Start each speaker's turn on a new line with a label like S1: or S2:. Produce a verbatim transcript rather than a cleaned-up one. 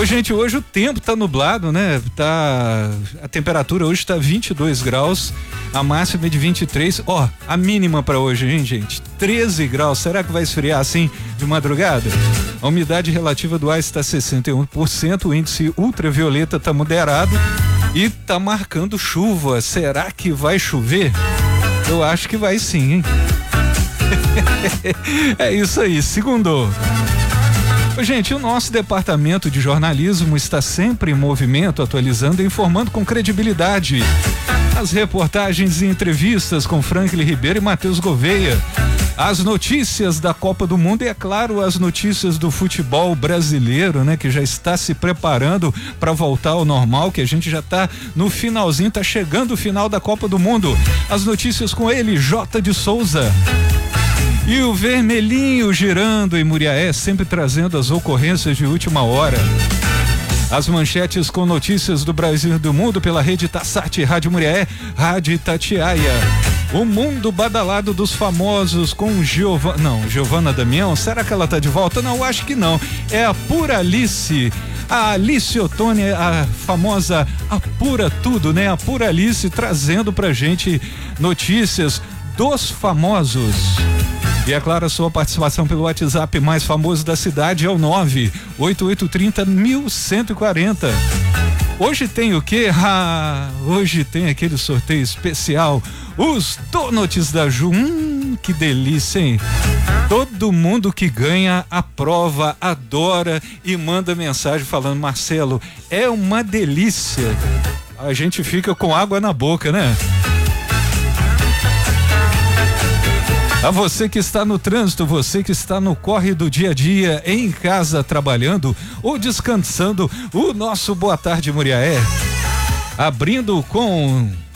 S1: Ô, gente, hoje o tempo tá nublado, né? Tá, a temperatura hoje tá vinte e dois graus, a máxima é de vinte e três. Ó, a mínima para hoje, hein, gente? treze graus. Será que vai esfriar assim de madrugada? A umidade relativa do ar está sessenta e um por cento, o índice ultravioleta tá moderado e tá marcando chuva. Será que vai chover? Eu acho que vai sim, hein? É isso aí, segundo. Gente, o nosso departamento de jornalismo está sempre em movimento, atualizando e informando com credibilidade. As reportagens e entrevistas com Franklin Ribeiro e Matheus Gouveia. As notícias da Copa do Mundo e, é claro, as notícias do futebol brasileiro, né? Que já está se preparando para voltar ao normal, que a gente já está no finalzinho, tá chegando o final da Copa do Mundo. As notícias com ele, J. de Souza. E o vermelhinho girando em Muriaé, sempre trazendo as ocorrências de última hora. As manchetes com notícias do Brasil e do mundo pela rede Tassat, Rádio Muriaé, Rádio Itatiaia. O mundo badalado dos famosos com Giovana, não, Giovana Damião, será que ela tá de volta? Não, acho que não. É a Pura Alice, a Alice Ottoni, a famosa Apura Tudo, né? A Pura Alice trazendo pra gente notícias dos famosos. E é claro, a sua participação pelo WhatsApp mais famoso da cidade é o nove oito oito três zero um um quatro zero. Hoje tem o quê? Ah, hoje tem aquele sorteio especial, os Donuts da Ju. Hum, que delícia, hein? Todo mundo que ganha aprova, adora e manda mensagem falando: Marcelo, é uma delícia. A gente fica com água na boca, né? A você que está no trânsito, você que está no corre do dia a dia, em casa trabalhando ou descansando, o nosso Boa Tarde Muriaé, abrindo com